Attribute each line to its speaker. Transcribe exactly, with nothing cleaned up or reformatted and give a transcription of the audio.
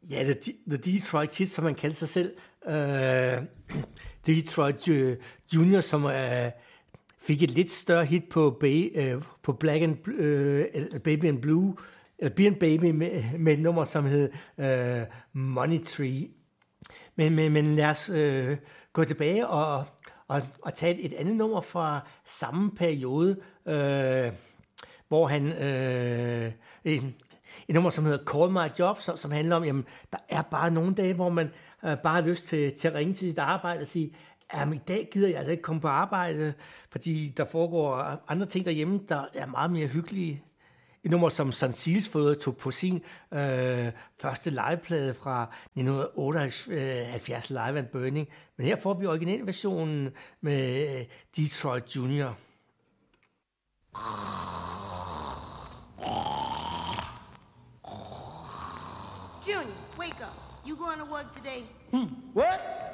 Speaker 1: Ja, The, The Detroit Kids, som man kalder sig selv. Uh, Detroit Junior, som uh, fik et lidt større hit på, ba- uh, på Black and uh, Baby and Blue, eller Be and Baby, med, med et nummer, som hed uh, Money Tree. Men, men, men lad os uh, gå tilbage og, og, og tage et andet nummer fra samme periode, uh, hvor han... Uh, en, Et nummer, som hedder Call My Job, som, som handler om, jamen, der er bare nogle dage, hvor man øh, bare har lyst til, til at ringe til sit arbejde og sige, jamen, i dag gider jeg altså ikke komme på arbejde, fordi der foregår andre ting derhjemme, der er meget mere hyggelige. Et nummer, som Sun Seals tog på sin øh, første liveplade fra nitten otteoghalvfjerds, Live and Burning. Men her får vi originalversionen med øh, Detroit Junior.
Speaker 2: Junior, wake up. You going to work today?
Speaker 3: Hmm. What?